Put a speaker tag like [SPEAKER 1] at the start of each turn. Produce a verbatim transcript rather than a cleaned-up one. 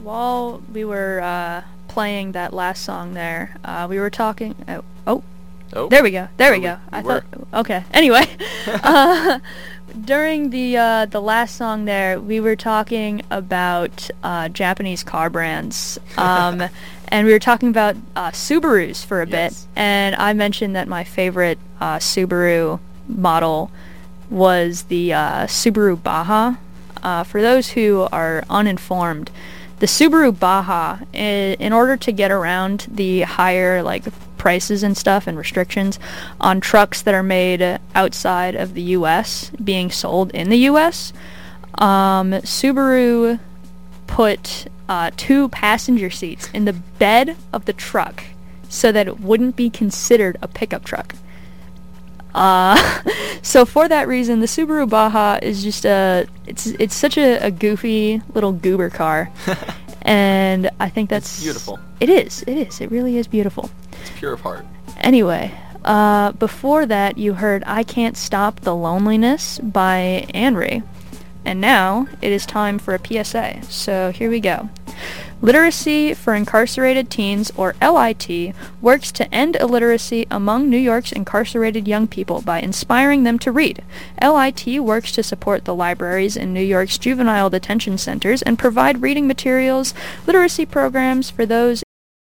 [SPEAKER 1] while we were uh, playing that last song there, uh, we were talking. Oh, oh,
[SPEAKER 2] Oh,
[SPEAKER 1] there we go. There we
[SPEAKER 2] we-
[SPEAKER 1] go.
[SPEAKER 2] we
[SPEAKER 1] I
[SPEAKER 2] were.
[SPEAKER 1] thought. Okay. Anyway, uh, during the uh, the last song there, we were talking about uh, Japanese car brands, um, and we were talking about uh, Subarus for a
[SPEAKER 2] Yes.
[SPEAKER 1] bit. And I mentioned that my favorite uh, Subaru model was the uh, Subaru Baja. Uh, for those who are uninformed, the Subaru Baja, i- in order to get around the higher like prices and stuff and restrictions on trucks that are made outside of the U S being sold in the U S, um, Subaru put uh, two passenger seats in the bed of the truck so that it wouldn't be considered a pickup truck. Uh, so for that reason, the Subaru Baja is just a, it's it's such a, a goofy little goober car, and I think that's
[SPEAKER 2] It's beautiful.
[SPEAKER 1] It is, it is, it really is beautiful.
[SPEAKER 2] It's pure of heart.
[SPEAKER 1] Anyway, uh, before that, you heard "I Can't Stop the Loneliness" by Anri, and now it is time for a P S A. So here we go. Literacy for Incarcerated Teens, or L I T, works to end illiteracy among New York's incarcerated young people by inspiring them to read. L I T works to support the libraries in New York's juvenile detention centers and provide reading materials, literacy programs for those